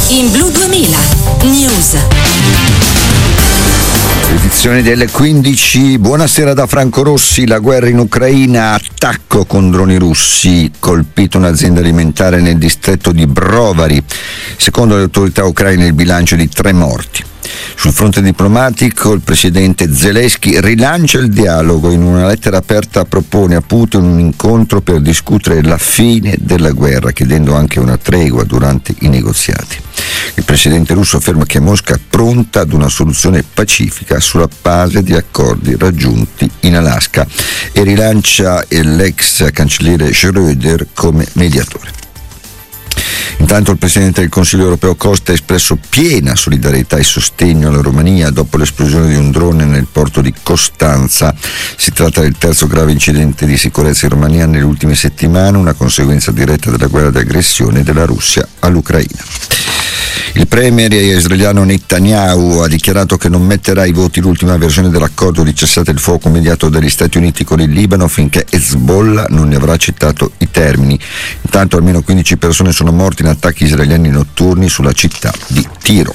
In Blu 2000 News. Edizione delle 15. Buonasera da Franco Rossi. La guerra in Ucraina, attacco con droni russi, colpito un'azienda alimentare nel distretto di Brovary. Secondo le autorità ucraine il bilancio è di 3 morti. Sul fronte diplomatico il presidente Zelensky rilancia il dialogo. In una lettera aperta propone a Putin un incontro per discutere la fine della guerra, chiedendo anche una tregua durante i negoziati. Il presidente russo afferma che Mosca è pronta ad una soluzione pacifica sulla base di accordi raggiunti in Alaska e rilancia l'ex cancelliere Schröder come mediatore. Intanto il Presidente del Consiglio europeo Costa ha espresso piena solidarietà e sostegno alla Romania dopo l'esplosione di un drone nel porto di Costanza. Si tratta del terzo grave incidente di sicurezza in Romania nelle ultime settimane, una conseguenza diretta della guerra di aggressione della Russia all'Ucraina. Il premier israeliano Netanyahu ha dichiarato che non metterà ai voti l'ultima versione dell'accordo di cessate il fuoco mediato dagli Stati Uniti con il Libano finché Hezbollah non ne avrà accettato i termini. Intanto almeno 15 persone sono morte in attacchi israeliani notturni sulla città di Tiro.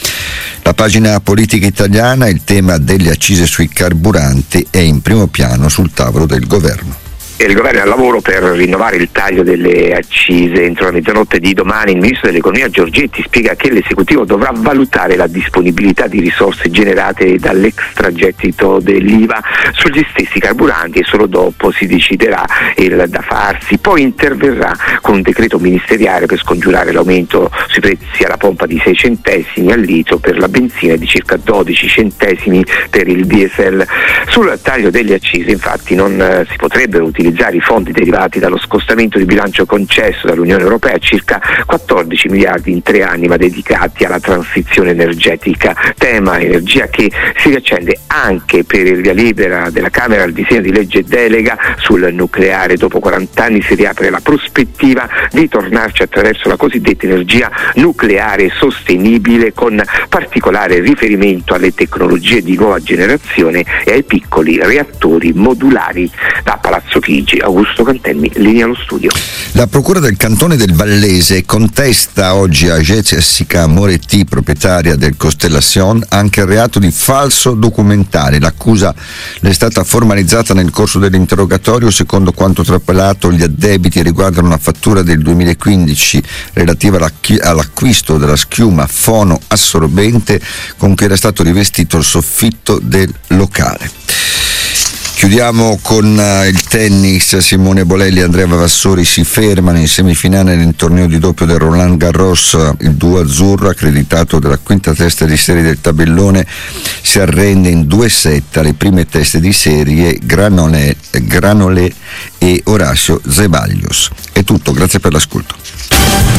La pagina politica italiana, il tema delle accise sui carburanti è in primo piano sul tavolo del governo. Il governo è al lavoro per rinnovare il taglio delle accise entro la mezzanotte di domani. Il ministro dell'economia Giorgetti spiega che l'esecutivo dovrà valutare la disponibilità di risorse generate dall'extragettito dell'IVA sugli stessi carburanti e solo dopo si deciderà il da farsi. Poi interverrà con un decreto ministeriale per scongiurare l'aumento sui prezzi alla pompa di 6 centesimi al litro per la benzina e di circa 12 centesimi per il diesel. Sul taglio delle accise infatti non si potrebbero utilizzare i fondi derivati dallo scostamento di bilancio concesso dall'Unione Europea, circa 14 miliardi in 3 anni, ma dedicati alla transizione energetica, tema energia che si riaccende anche per il via libera della Camera al disegno di legge delega sul nucleare. Dopo 40 anni si riapre la prospettiva di tornarci attraverso la cosiddetta energia nucleare sostenibile, con particolare riferimento alle tecnologie di nuova generazione e ai piccoli reattori modulari. Da Palazzo Chigi, Augusto Cantemmi, linea allo studio. La Procura del Cantone del Vallese contesta oggi a Jessica Moretti, proprietaria del Constellation, anche il reato di falso documentare. L'accusa è stata formalizzata nel corso dell'interrogatorio. Secondo quanto trapelato, gli addebiti riguardano una fattura del 2015 relativa all'acquisto della schiuma fonoassorbente con cui era stato rivestito il soffitto del locale. Chiudiamo con il tennis. Simone Bolelli e Andrea Vavassori si fermano in semifinale nel torneo di doppio del Roland Garros. Il duo azzurro, accreditato della quinta testa di serie del tabellone, si arrende in 2-7 alle prime teste di serie Granolé e Horacio Zeballos. È tutto, grazie per l'ascolto.